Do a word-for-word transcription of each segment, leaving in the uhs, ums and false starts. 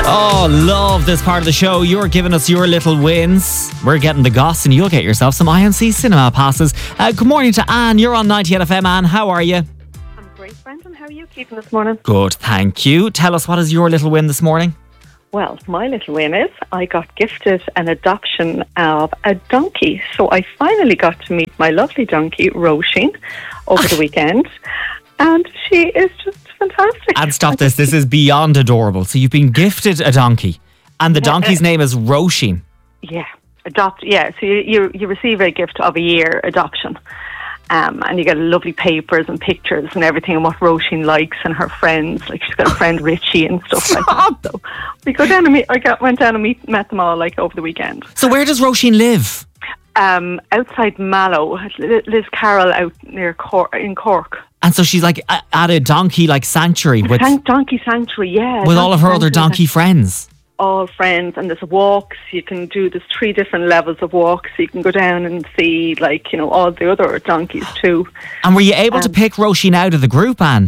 Oh, love this part of the show. You're giving us your little wins. We're getting the goss and you'll get yourself some I M C cinema passes. Uh, good morning to Anne. You're on ninety-eight F M. Anne, how are you? I'm great, Brendan. How are you keeping this morning? Good, thank you. Tell us, what is your little win this morning? Well, my little win is I got gifted an adoption of a donkey. So I finally got to meet my lovely donkey, Roisin, over the weekend. And she is just fantastic. And stop this. This is beyond adorable. So you've been gifted a donkey. And the donkey's name is Roisin. Yeah, adopt. Yeah, so you, you you receive a gift of a year adoption, um, and you get lovely papers and pictures and everything, and what Roisin likes and her friends. Like she's got a friend Richie and stuff like that. So we go down and meet. I got, went down and meet, met them all like over the weekend. So where does Roisin live? Um, outside Mallow, Liz Carroll out near Cork, in Cork. And so she's like at a donkey like sanctuary with donkey sanctuary, yeah, with all of her other donkey friends. All friends, and there's walks. You can do there's three different levels of walks. You can go down and see like you know all the other donkeys too. And were you able um, to pick Roisin out of the group, Anne?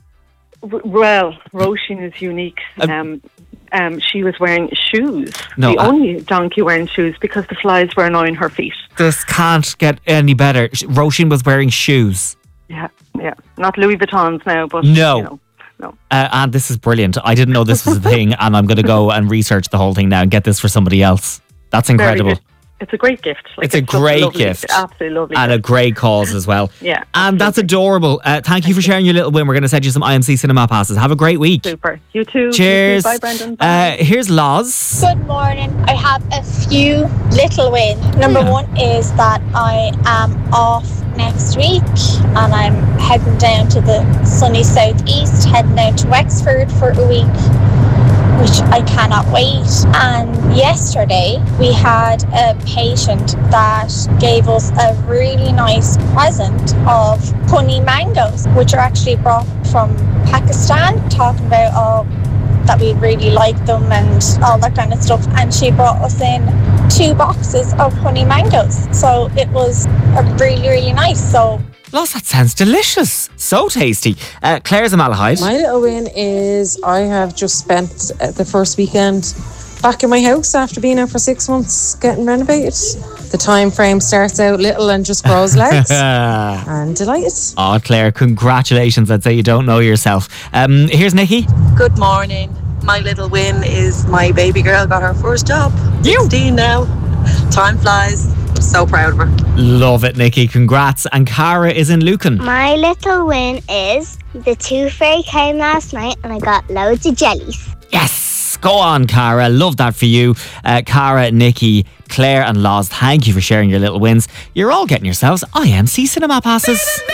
W- well, Roisin is unique. Uh, um, um, she was wearing shoes. No, the uh, only donkey wearing shoes because the flies were annoying her feet. This can't get any better. Roisin was wearing shoes. Yeah, yeah, not Louis Vuittons now, but no. You know, no. Uh, and this is brilliant. I didn't know this was a thing, and I'm going to go and research the whole thing now and get this for somebody else. That's incredible. It's a great gift. Like, it's a it's great lovely, gift. Absolutely lovely. And gift. a great cause as well. Yeah. And that's adorable. Uh, thank you for sharing your little win. We're going to send you some I M C cinema passes. Have a great week. Super. You too. Cheers. You too. Bye, Brendan. Bye. Uh, here's Loz. Good morning. I have a few little wins. Number Yeah. one is that I am off next week and I'm heading down to the sunny southeast, heading down to Wexford for a week, which I cannot wait. And yesterday we had a patient that gave us a really nice present of honey mangoes, which are actually brought from Pakistan, talking about all that we really like them and all that kind of stuff. And she brought us in two boxes of honey mangoes. So it was a really, really nice. So Loz, that sounds delicious. So tasty. Uh, Claire's a Malahide. My little win is I have just spent uh, the first weekend back in my house after being out for six months getting renovated. The time frame starts out little and just grows legs. And delighted. Oh, Claire, congratulations. I'd say you don't know yourself. Um, here's Nikki. Good morning. My little win is my baby girl got her first job. You? sixteen now. Time flies. I'm so proud of her. Love it, Nikki. Congrats. And Cara is in Lucan. My little win is the tooth fairy came last night and I got loads of jellies. Yes. Go on, Cara. Love that for you. Uh, Cara, Nikki, Claire and Loz, thank you for sharing your little wins. You're all getting yourselves I M C cinema passes.